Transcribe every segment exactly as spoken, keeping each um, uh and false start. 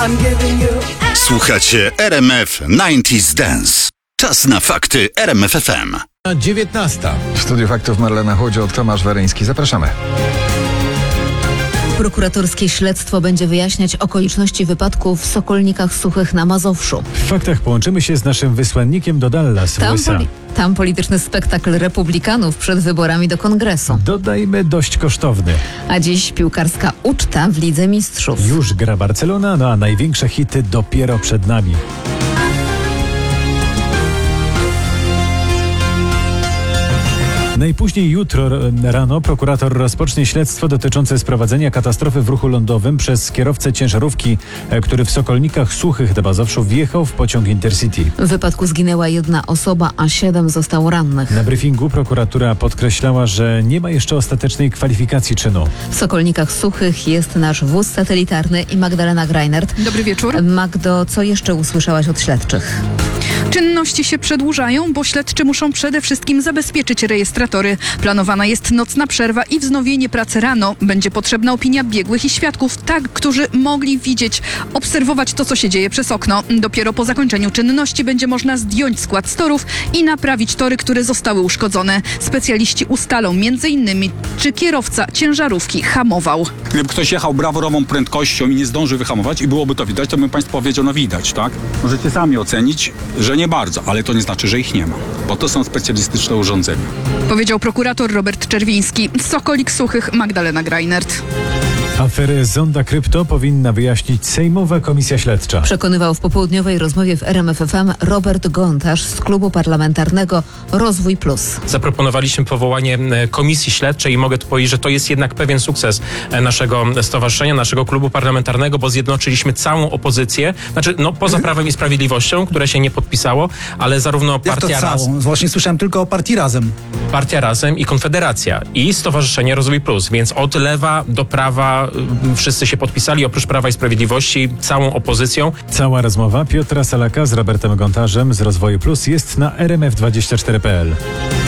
Słuchacie R M F dziewięćdziesiąt Dance. Czas na fakty R M F F M. dziewiętnasta. W studiu faktów Marlena Chłodziok, Tomasz Weryński. Zapraszamy. Prokuratorskie śledztwo będzie wyjaśniać okoliczności wypadku w Sokolnikach Suchych na Mazowszu. W faktach połączymy się z naszym wysłannikiem do Dallas w Tam, U S A. poli- tam polityczny spektakl republikanów przed wyborami do kongresu. Dodajmy dość kosztowny. A dziś piłkarska uczta w Lidze Mistrzów. Już gra Barcelona, no a największe hity dopiero przed nami. Najpóźniej jutro rano prokurator rozpocznie śledztwo dotyczące sprowadzenia katastrofy w ruchu lądowym przez kierowcę ciężarówki, który w Sokolnikach Suchych na Mazowszu wjechał w pociąg Intercity. W wypadku zginęła jedna osoba, a siedem zostało rannych. Na briefingu prokuratura podkreślała, że nie ma jeszcze ostatecznej kwalifikacji czynu. W Sokolnikach Suchych jest nasz wóz satelitarny i Magdalena Greinert. Dobry wieczór. Magdo, co jeszcze usłyszałaś od śledczych? Czynności się przedłużają, bo śledczy muszą przede wszystkim zabezpieczyć rejestratory. Planowana jest nocna przerwa i wznowienie pracy rano. Będzie potrzebna opinia biegłych i świadków, tak, którzy mogli widzieć, obserwować to, co się dzieje przez okno. Dopiero po zakończeniu czynności będzie można zdjąć skład z torów i naprawić tory, które zostały uszkodzone. Specjaliści ustalą między innymi, czy kierowca ciężarówki hamował. Gdyby ktoś jechał brawurową prędkością i nie zdążył wyhamować i byłoby to widać, to bym Państwu powiedział, no widać, tak? Możecie sami ocenić, że nie bardzo, ale to nie znaczy, że ich nie ma, bo to są specjalistyczne urządzenia. Powiedział prokurator Robert Czerwiński. Z Sokolik Suchych Magdalena Greinert. Aferę Zonda Krypto powinna wyjaśnić Sejmowa Komisja Śledcza. Przekonywał w popołudniowej rozmowie w R M F F M Robert Gontarz z klubu parlamentarnego Rozwój Plus. Zaproponowaliśmy powołanie komisji śledczej i mogę tu powiedzieć, że to jest jednak pewien sukces naszego stowarzyszenia, naszego klubu parlamentarnego, bo zjednoczyliśmy całą opozycję, znaczy no poza Prawem i Sprawiedliwością, które się nie podpisało, ale zarówno Jak to Partia Razem, całą? Właśnie słyszałem tylko o Partii Razem. Partia Razem i Konfederacja i Stowarzyszenie Rozwój Plus, więc od lewa do prawa wszyscy się podpisali, oprócz Prawa i Sprawiedliwości, całą opozycją. Cała rozmowa Piotra Salaka z Robertem Gontarzem z Rozwoju Plus jest na r m f dwadzieścia cztery kropka p l.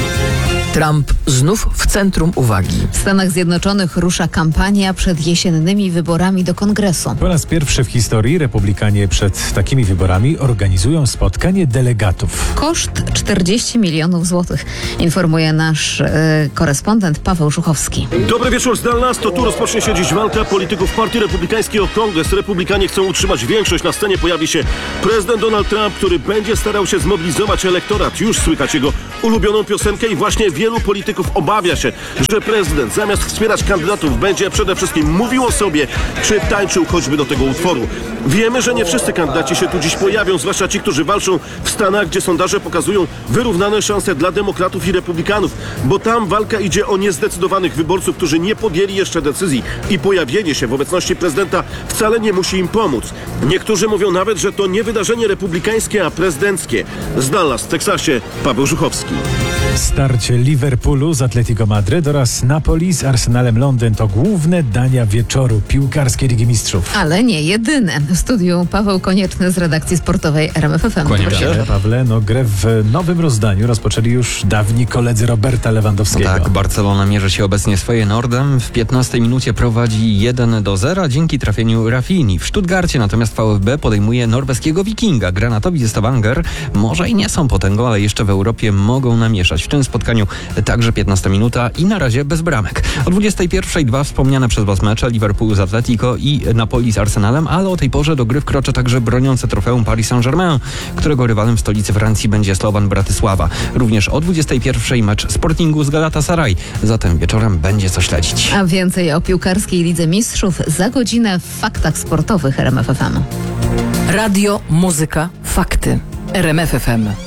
Trump znów w centrum uwagi. W Stanach Zjednoczonych rusza kampania przed jesiennymi wyborami do Kongresu. Po raz pierwszy w historii republikanie przed takimi wyborami organizują spotkanie delegatów. Koszt czterdzieści milionów złotych, informuje nasz e, korespondent Paweł Żuchowski. Dobry wieczór z Dallas. To tu rozpocznie się dziś walka polityków Partii Republikańskiej o Kongres. Republikanie chcą utrzymać większość. Na scenie pojawi się prezydent Donald Trump, który będzie starał się zmobilizować elektorat. Już słychać jego ulubioną piosenkę i właśnie wielu polityków obawia się, że prezydent zamiast wspierać kandydatów będzie przede wszystkim mówił o sobie, czy tańczył choćby do tego utworu. Wiemy, że nie wszyscy kandydaci się tu dziś pojawią, zwłaszcza ci, którzy walczą w Stanach, gdzie sondaże pokazują wyrównane szanse dla demokratów i republikanów, bo tam walka idzie o niezdecydowanych wyborców, którzy nie podjęli jeszcze decyzji i pojawienie się w obecności prezydenta wcale nie musi im pomóc. Niektórzy mówią nawet, że to nie wydarzenie republikańskie, a prezydenckie. Z Dallas w Teksasie Paweł Żuchowski. Starcie Liverpoolu z Atletico Madryt oraz Napoli z Arsenalem Londyn to główne dania wieczoru piłkarskiej Ligi Mistrzów. Ale nie jedyne. W studiu Paweł Konieczny z redakcji sportowej R M F F M. Kłaniam się. Dobry, Pawle, no grę w nowym rozdaniu rozpoczęli już dawni koledzy Roberta Lewandowskiego. Tak, Barcelona mierzy się obecnie z Feyenoordem. W piętnastej minucie prowadzi jeden do zera dzięki trafieniu Rafini. W Stuttgarcie natomiast V F B podejmuje norweskiego Wikinga. Granatowi ze Stavanger może i nie są potęgą, ale jeszcze w Europie mogą namieszać. W tym spotkaniu także piętnasta minuta i na razie bez bramek. O dwudziestej pierwszej dwa wspomniane przez Was mecze Liverpoolu z Atletico i Napoli z Arsenalem, ale o tej porze do gry wkroczy także broniące trofeum Paris Saint-Germain, którego rywalem w stolicy Francji będzie Slovan Bratysława. Również o dwudziestej pierwszej mecz Sportingu z Galatasaray. Zatem wieczorem będzie co śledzić. A więcej o piłkarskiej Lidze Mistrzów za godzinę w faktach sportowych R M F F M. Radio, muzyka, fakty. R M F F M.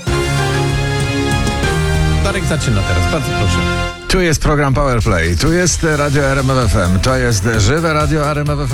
Darek zaczyna teraz, bardzo proszę. Tu jest program Power Play, tu jest Radio R M F F M, to jest żywe Radio R M F F M.